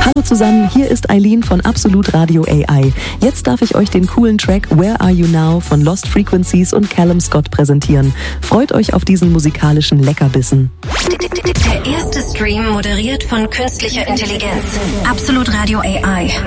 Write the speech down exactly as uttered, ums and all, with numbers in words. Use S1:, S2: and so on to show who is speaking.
S1: Hallo zusammen, hier ist Eileen von Absolut Radio A I. Jetzt darf ich euch den coolen Track Where Are You Now von Lost Frequencies und Callum Scott präsentieren. Freut euch auf diesen musikalischen Leckerbissen.
S2: Der erste Stream moderiert von künstlicher Intelligenz. Absolut Radio A I.